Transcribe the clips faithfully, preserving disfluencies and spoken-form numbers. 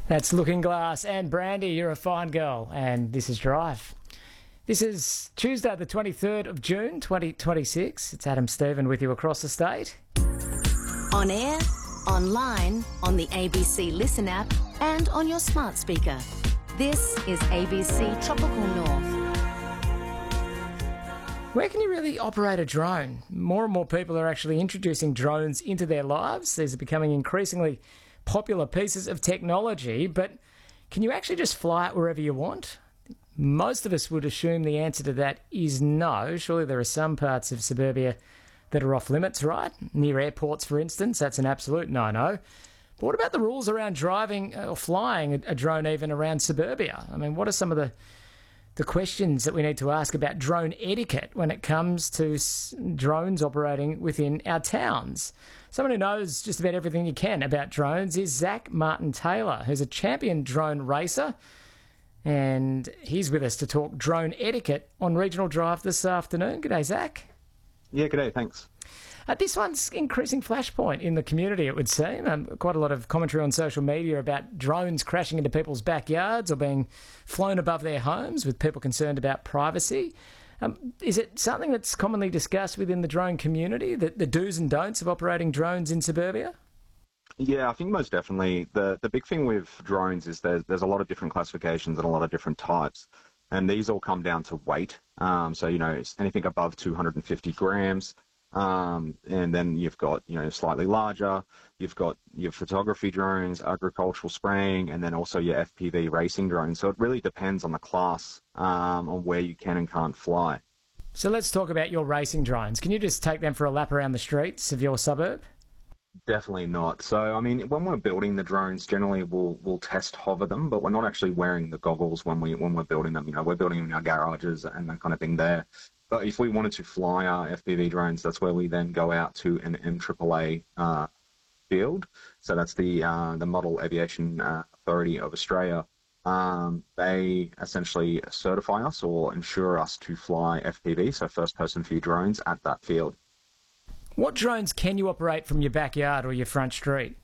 That's Looking Glass and Brandy. You're a fine girl, and this is Drive. This is Tuesday, the twenty-third of June, twenty twenty-six. It's Adam Stephen with you across the state. On air, online, on the A B C Listen app, and on your smart speaker. This is A B C Tropical North. Where can you really operate a drone? More and more people are actually introducing drones into their lives. These are becoming increasingly popular pieces of technology, but can you actually just fly it wherever you want? Most of us would assume the answer to that is no. Surely there are some parts of suburbia that are off limits, right? Near airports, for instance, that's an absolute no-no. But what about the rules around driving or flying a drone even around suburbia? I mean, what are some of the the questions that we need to ask about drone etiquette when it comes to s- drones operating within our towns? Someone who knows just about everything you can about drones is Zach Martin-Taylor, who's a champion drone racer, and he's with us to talk drone etiquette on Regional Drive this afternoon. G'day, Zach. Yeah, g'day, thanks. Uh, this one's increasing flashpoint in the community, it would seem. Um, quite a lot of commentary on social media about drones crashing into people's backyards or being flown above their homes, with people concerned about privacy. Um, is it something that's commonly discussed within the drone community, the, the do's and don'ts of operating drones in suburbia? Yeah, I think most definitely. The the big thing with drones is there's, there's a lot of different classifications and a lot of different types. And these all come down to weight. Um, so, you know, it's anything above two hundred fifty grams. Um, and then you've got, you know, slightly larger, you've got your photography drones, agricultural spraying, and then also your F P V racing drones. So it really depends on the class, um, on where you can and can't fly. So let's talk about your racing drones. Can you just take them for a lap around the streets of your suburb? Definitely not. So, I mean, when we're building the drones, generally we'll we'll test hover them, but we're not actually wearing the goggles when we when we're building them. You know, we're building them in our garages and that kind of thing there. But if we wanted to fly our F P V drones, that's where we then go out to an M triple A uh, field. So that's the uh, the Model Aviation uh, Authority of Australia. Um, they essentially certify us or insure us to fly F P V, so first-person view drones, at that field. What drones can you operate from your backyard or your front street?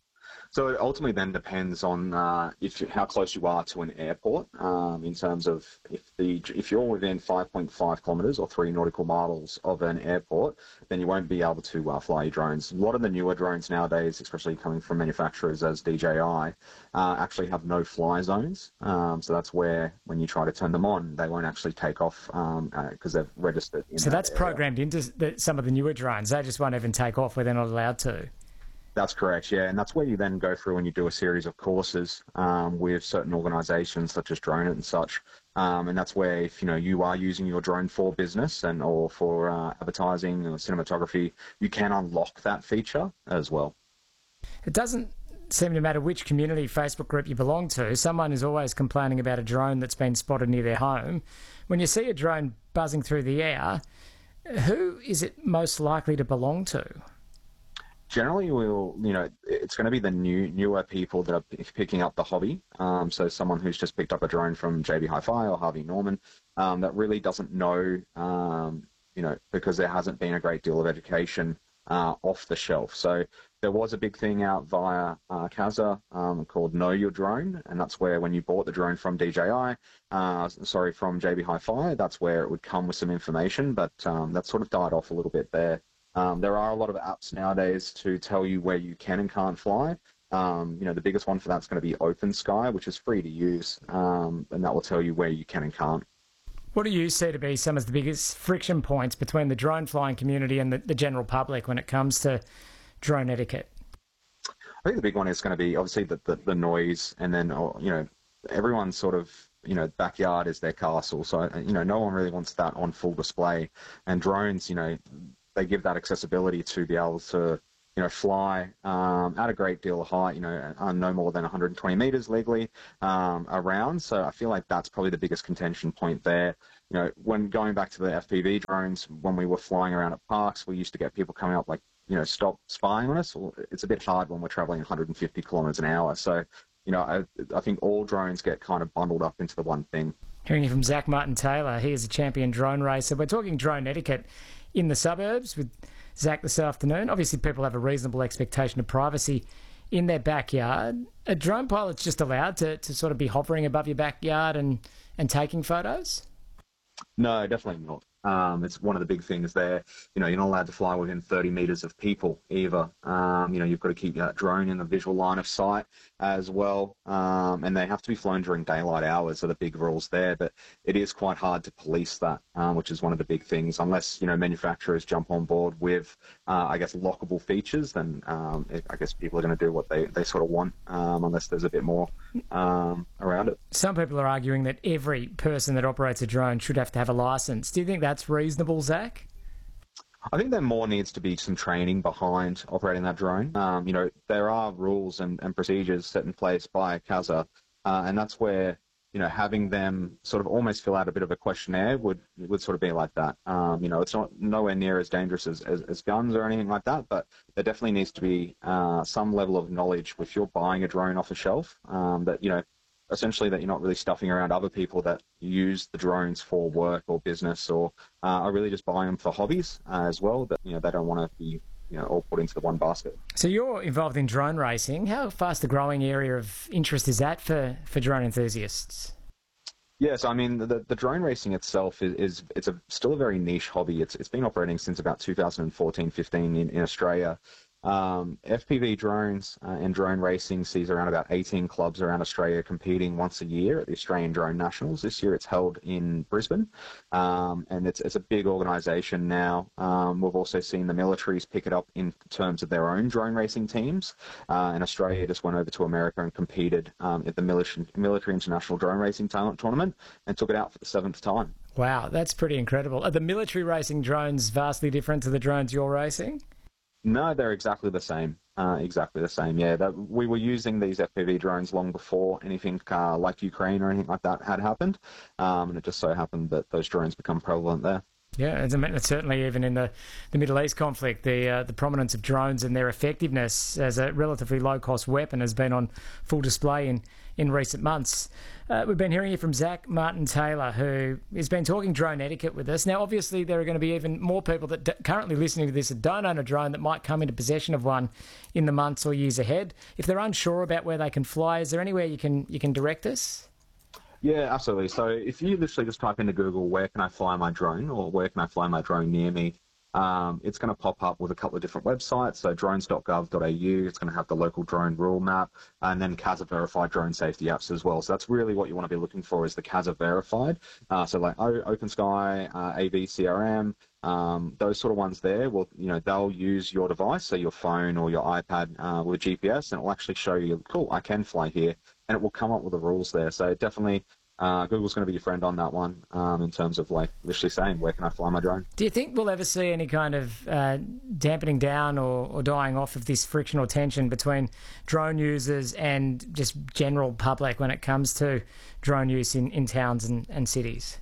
So it ultimately then depends on uh, if you, how close you are to an airport, um, in terms of if the if you're within five point five kilometres or three nautical miles of an airport, then you won't be able to uh, fly your drones. A lot of the newer drones nowadays, especially coming from manufacturers as D J I, uh, actually have no fly zones. Um, so that's where when you try to turn them on, they won't actually take off um, uh, because they've registered in So that that's area. programmed into the, some of the newer drones. They just won't even take off where they're not allowed to. That's correct, yeah, and that's where you then go through and you do a series of courses um, with certain organisations such as Drone It and such, um, and that's where if you know you are using your drone for business and or for uh, advertising or cinematography, you can unlock that feature as well. It doesn't seem to matter which community Facebook group you belong to. Someone is always complaining about a drone that's been spotted near their home. When you see a drone buzzing through the air, who is it most likely to belong to? Generally, we'll, you know, it's going to be the new, newer people that are p- picking up the hobby. Um, so someone who's just picked up a drone from J B Hi-Fi or Harvey Norman, um, that really doesn't know, um, you know, because there hasn't been a great deal of education uh, off the shelf. So there was a big thing out via uh, CASA um, called Know Your Drone, and that's where when you bought the drone from D J I, uh, sorry, from J B Hi-Fi, that's where it would come with some information, but um, that sort of died off a little bit there. Um, there are a lot of apps nowadays to tell you where you can and can't fly. Um, you know, the biggest one for that's going to be OpenSky, which is free to use, um, and that will tell you where you can and can't. What do you see to be some of the biggest friction points between the drone flying community and the, the general public when it comes to drone etiquette? I think the big one is going to be obviously the, the, the noise, and then, you know, everyone's sort of, you know, backyard is their castle. So, you know, no one really wants that on full display. And drones, you know, they give that accessibility to be able to, you know, fly um, at a great deal of height, you know, uh, no more than one hundred twenty metres legally um, around. So I feel like that's probably the biggest contention point there. You know, when going back to the F P V drones, when we were flying around at parks, we used to get people coming up like, you know, stop spying on us. It's a bit hard when we're travelling one hundred fifty kilometres an hour. So, you know, I, I think all drones get kind of bundled up into the one thing. Hearing you from Zach Martin-Taylor, he is a champion drone racer. We're talking drone etiquette in the suburbs with Zach this afternoon. Obviously, people have a reasonable expectation of privacy in their backyard. Are drone pilots just allowed to, to sort of be hovering above your backyard and, and taking photos? No, definitely not. Um, it's one of the big things there. You know, you're not allowed to fly within thirty metres of people either. Um, you know, you've got to keep that drone in the visual line of sight as well. Um, and they have to be flown during daylight hours are the big rules there. But it is quite hard to police that, um, which is one of the big things. Unless, you know, manufacturers jump on board with, uh, I guess, lockable features, then um, it, I guess people are going to do what they, they sort of want, um, unless there's a bit more um, around it. Some people are arguing that every person that operates a drone should have to have a licence. Do you think that's reasonable, Zach? I think there more needs to be some training behind operating that drone. Um, you know, there are rules and, and procedures set in place by CASA, uh, and that's where, you know, having them sort of almost fill out a bit of a questionnaire would would sort of be like that. Um, you know, it's not nowhere near as dangerous as, as, as guns or anything like that, but there definitely needs to be uh, some level of knowledge if you're buying a drone off a shelf, um, that, you know, essentially that you're not really stuffing around other people that use the drones for work or business, or uh, are really just buying them for hobbies uh, as well, that, you know, they don't want to be, you know, all put into the one basket. So you're involved in drone racing. How fast a growing area of interest is that for, for drone enthusiasts? Yes, I mean, the, the drone racing itself is, is it's a, still a very niche hobby. It's It's been operating since about two thousand fourteen fifteen in, in Australia. Um, F P V drones uh, and drone racing sees around about eighteen clubs around Australia competing once a year at the Australian Drone Nationals. This year it's held in Brisbane, um, and it's, it's a big organisation now. Um, we've also seen the militaries pick it up in terms of their own drone racing teams, uh, and Australia just went over to America and competed um, at the Military, Military International Drone Racing Tournament and took it out for the seventh time. Wow, that's pretty incredible. Are the military racing drones vastly different to the drones you're racing? No, they're exactly the same. Uh, exactly the same, yeah. That, we were using these F P V drones long before anything uh, like Ukraine or anything like that had happened, um, and it just so happened that those drones become prevalent there. Yeah, it's certainly even in the, the Middle East conflict, the uh, the prominence of drones and their effectiveness as a relatively low-cost weapon has been on full display in, in recent months. Uh, we've been hearing here from Zach Martin-Taylor, who has been talking drone etiquette with us. Now, obviously, there are going to be even more people that d- currently listening to this that don't own a drone that might come into possession of one in the months or years ahead. If they're unsure about where they can fly, is there anywhere you can you can direct us? Yeah, absolutely. So if you literally just type into Google, where can I fly my drone, or where can I fly my drone near me, um, it's going to pop up with a couple of different websites. So drones dot gov dot a u, it's going to have the local drone rule map, and then CASA verified drone safety apps as well. So that's really what you want to be looking for, is the CASA verified. Uh, so like o- OpenSky, uh, A V C R M, um, those sort of ones there, well, you know, they'll use your device, so your phone or your iPad uh, with G P S, and it will actually show you, cool, I can fly here, and it will come up with the rules there. So definitely, Uh, Google's going to be your friend on that one, um, in terms of like literally saying, where can I fly my drone? Do you think we'll ever see any kind of uh, dampening down or, or dying off of this friction or tension between drone users and just general public when it comes to drone use in, in towns and, and cities?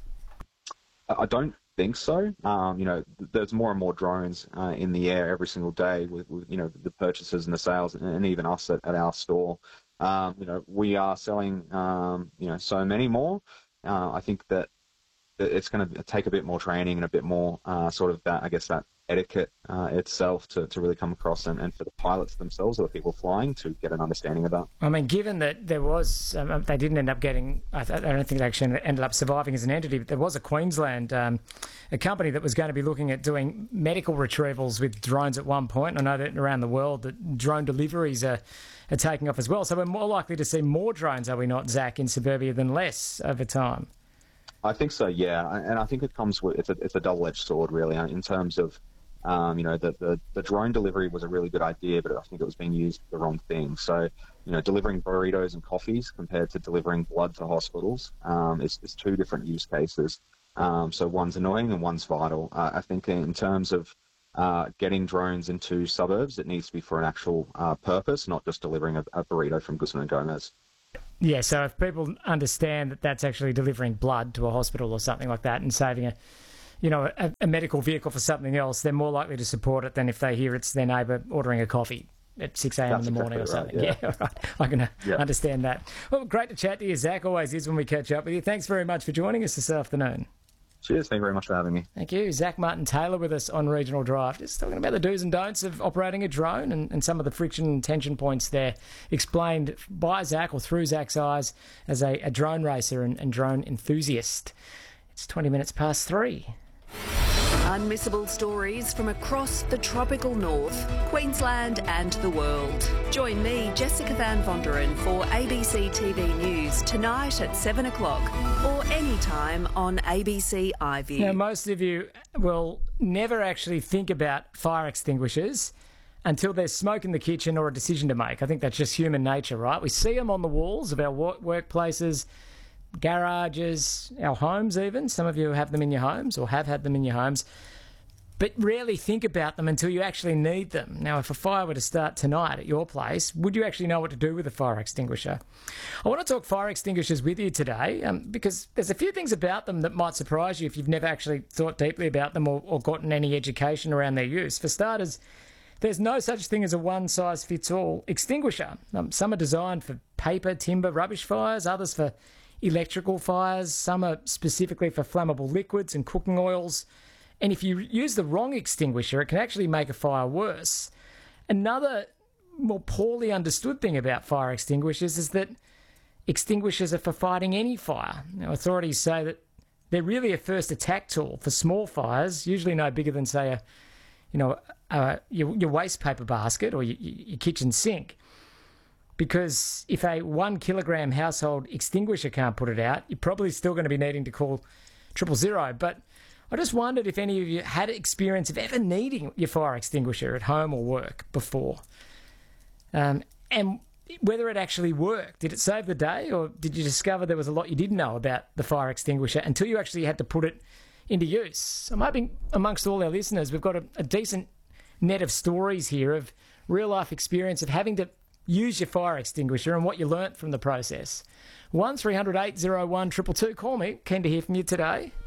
I don't think so. Um, you know, there's more and more drones uh, in the air every single day with, with, you know, the purchases and the sales, and, and even us at, at our store. Um, you know, we are selling, um, you know, so many more. Uh, I think that it's going to take a bit more training and a bit more uh, sort of that, I guess, that etiquette uh, itself to, to really come across, and, and for the pilots themselves or the people flying to get an understanding of that. I mean, given that there was, um, they didn't end up getting, I, th- I don't think they actually ended up surviving as an entity, but there was a Queensland, um, a company that was going to be looking at doing medical retrievals with drones at one point. I know that around the world that drone deliveries are, are taking off as well. So we're more likely to see more drones, are we not, Zach, in suburbia than less over time? I think so, yeah. And I think it comes with, it's a, it's a double-edged sword, really, in terms of, Um, you know, the, the, the drone delivery was a really good idea, but I think it was being used for the wrong thing. So, you know, delivering burritos and coffees compared to delivering blood to hospitals um, is, is two different use cases. Um, so one's annoying and one's vital. Uh, I think in terms of uh, getting drones into suburbs, it needs to be for an actual uh, purpose, not just delivering a, a burrito from Guzman and Gomez. Yeah, so if people understand that that's actually delivering blood to a hospital or something like that and saving a you know, a, a medical vehicle for something else, they're more likely to support it than if they hear it's their neighbour ordering a coffee at six a.m. in the morning exactly or something. Right, yeah, yeah right. I can uh, yeah. understand that. Well, great to chat to you, Zach. Always is when we catch up with you. Thanks very much for joining us this afternoon. Cheers. Thank you very much for having me. Thank you. Zach Martin-Taylor with us on Regional Drive, just talking about the do's and don'ts of operating a drone and, and some of the friction and tension points there, explained by Zach or through Zach's eyes as a, a drone racer and, and drone enthusiast. It's twenty minutes past three. Unmissable stories from across the tropical north, Queensland and the world. Join me, Jessica Van Vonderen, for A B C T V News tonight at seven o'clock or anytime on A B C iView. Now, most of you will never actually think about fire extinguishers until there's smoke in the kitchen or a decision to make. I think that's just human nature, right? We see them on the walls of our work- workplaces, garages, our homes even. Some of you have them in your homes or have had them in your homes, but rarely think about them until you actually need them. Now, if a fire were to start tonight at your place, would you actually know what to do with a fire extinguisher? I want to talk fire extinguishers with you today um, because there's a few things about them that might surprise you if you've never actually thought deeply about them or, or gotten any education around their use. For starters, there's no such thing as a one-size-fits-all extinguisher. Um, some are designed for paper, timber, rubbish fires, others for electrical fires, some are specifically for flammable liquids and cooking oils. And if you use the wrong extinguisher, it can actually make a fire worse. Another more poorly understood thing about fire extinguishers is that extinguishers are for fighting any fire. Now, authorities say that they're really a first attack tool for small fires, usually no bigger than, say, a, you know, uh, your, your waste paper basket or your, your kitchen sink. Because if a one kilogram household extinguisher can't put it out, you're probably still going to be needing to call triple zero. But I just wondered if any of you had experience of ever needing your fire extinguisher at home or work before. Um, and whether it actually worked. Did it save the day, or did you discover there was a lot you didn't know about the fire extinguisher until you actually had to put it into use? I'm hoping amongst all our listeners we've got a, a decent net of stories here of real-life experience of having to use your fire extinguisher and what you learnt from the process. one three hundred eight oh one two two two. Call me. Keen to hear from you today.